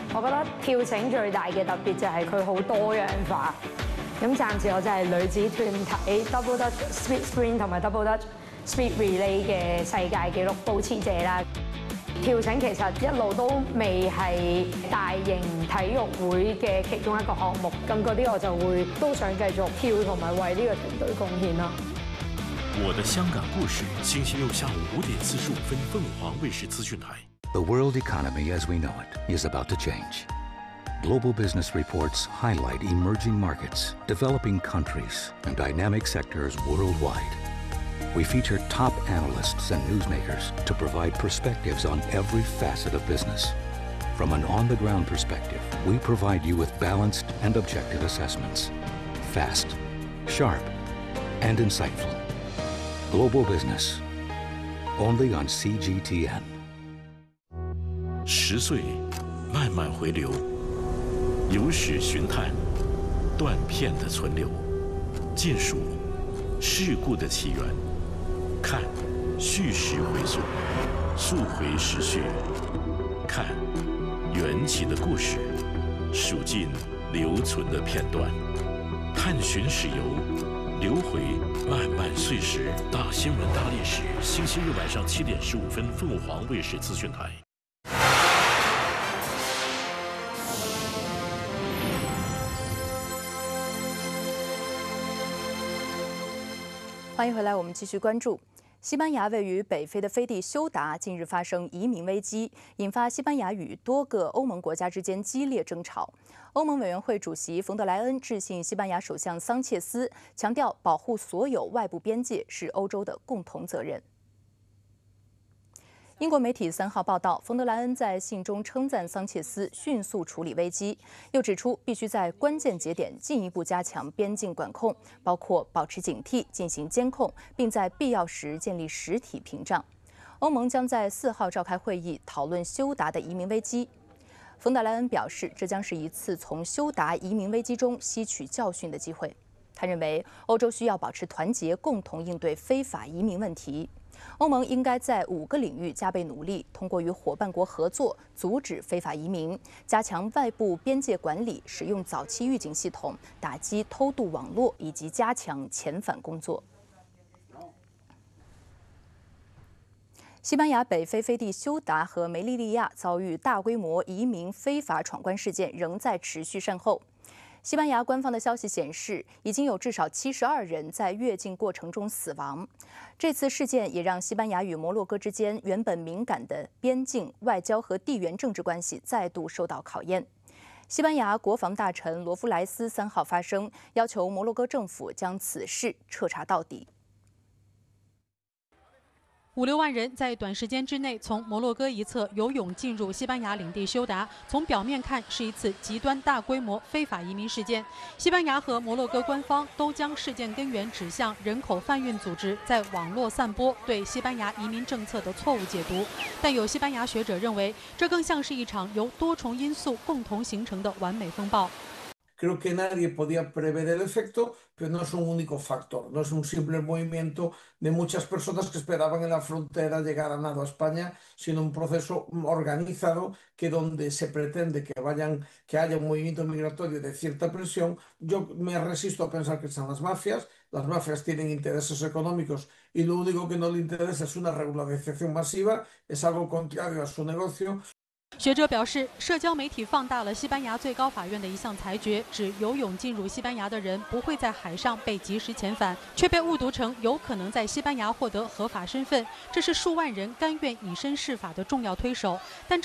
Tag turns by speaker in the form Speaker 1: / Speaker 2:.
Speaker 1: 我覺得跳繩最大嘅特別就係佢好多樣化。咁暫時我就係女子團體 Double Dutch Speed Sprint 同埋 Double Dutch Speed Relay 嘅世界紀錄保持者啦。跳繩其實一路都未係大型體育會嘅其中一個項目，咁嗰啲我就會都想繼續跳同埋為呢個團隊貢獻啦。
Speaker 2: 我的香港故事，星期六下午5點45分，鳳凰衛視資訊台。
Speaker 3: The world economy as we know it is about to change. Global business reports highlight emerging markets, developing countries, and dynamic sectors worldwide. We feature top analysts and newsmakers to provide perspectives on every facet of business. From an on-the-ground perspective, we provide you with balanced and objective assessments. Fast, sharp, and insightful. Global Business, only on CGTN.
Speaker 2: 10岁，慢慢回流，有史寻探，断片的存留，尽数事故的起源，看叙事回溯，溯回时序，看缘起的故事，数尽留存的片段，探寻史游，流回漫漫岁时。大新闻大历史，星期日晚上7点15分，凤凰卫视资讯台。
Speaker 4: 欢迎回来，我们继续关注。西班牙位于北非的飞地休达近日发生移民危机，引发西班牙与多个欧盟国家之间激烈争吵。欧盟委员会主席冯德莱恩致信西班牙首相桑切斯，强调保护所有外部边界是欧洲的共同责任。英国媒体3号报道，冯德莱恩在信中称赞桑切斯迅速处理危机，又指出必须在关键节点进一步加强边境管控，包括保持警惕、进行监控，并在必要时建立实体屏障。欧盟将在4号召开会议，讨论休达的移民危机。冯德莱恩表示，这将是一次从休达移民危机中吸取教训的机会。他认为，欧洲需要保持团结，共同应对非法移民问题。欧盟应该在5个领域加倍努力，通过与伙伴国合作，阻止非法移民，加强外部边界管理，使用早期预警系统，打击偷渡网络，以及加强遣返工作。西班牙北非飞地休达和梅利利亚遭遇大规模移民非法闯关事件仍在持续善后。西班牙官方的消息显示，已经有至少72人在越境过程中死亡。这次事件也让西班牙与摩洛哥之间原本敏感的边境、外交和地缘政治关系再度受到考验。西班牙国防大臣罗夫莱斯3号发声，要求摩洛哥政府将此事彻查到底。
Speaker 5: 5、6万人在短时间之内从摩洛哥一侧游泳进入西班牙领地休达，从表面看是一次极端大规模非法移民事件。西班牙和摩洛哥官方都将事件根源指向人口贩运组织在网络散播对西班牙移民政策的错误解读，但有西班牙学者认为，这更像是一场由多重因素共同形成的完美风暴。
Speaker 6: Creo que nadie podía prever el efecto, pero no es un único factor, no es un simple movimiento de muchas personas que esperaban en la frontera llegar a nado a España, sino un proceso organizado que donde se pretende que haya un movimiento migratorio de cierta presión. Yo me resisto a pensar que sean las mafias tienen intereses económicos y lo único que no le interesa es una regularización masiva, es algo contrario a su negocio.
Speaker 5: 学者表示，社交媒体放大了西班牙最高法院的一项裁决，指游泳进入西班牙的人不会在海上被及时遣返，却被误读成有可能在西班牙获得合法身份。这是数万人甘愿以身试法的重要推手，但这